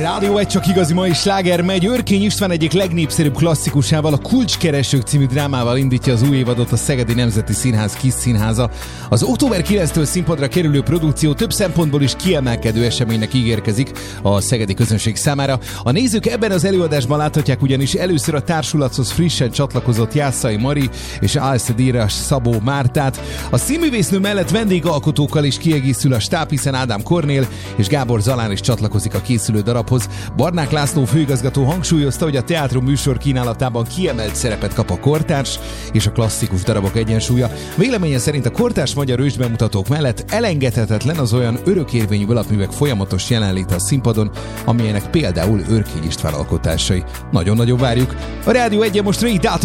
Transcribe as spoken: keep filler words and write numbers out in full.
Rádió egy csak igazi mai sláger megy. Örkény István egyik legnépszerűbb klasszikusával, a Kulcskeresők című drámával indítja az új évadot a Szegedi Nemzeti Színház Kis Színháza. Az október kilencedikétől színpadra kerülő produkció több szempontból is kiemelkedő eseménynek ígérkezik a szegedi közönség számára. A nézők ebben az előadásban láthatják ugyanis először a társulathoz frissen csatlakozott Jászai Mari és Álszedíras Szabó Mártát. A színművésznő mellett vendégalkotókkal is kiegészül a stáb, hiszen Ádám Kornél és Gábor Zalán is csatlakozik a készülő darabhoz. Barnák László főigazgató hangsúlyozta, hogy a teátrum műsor kínálatában kiemelt szerepet kap a kortárs és a klasszikus darabok egyensúlya. Véleménye szerint a kortárs magyar ősbemutatók mellett elengedhetetlen az olyan örökérvényű alapművek folyamatos jelenléte a színpadon, amilyenek például Örkény István alkotásai. Nagyon-nagyon várjuk. A Rádió egyen most Ray Dalton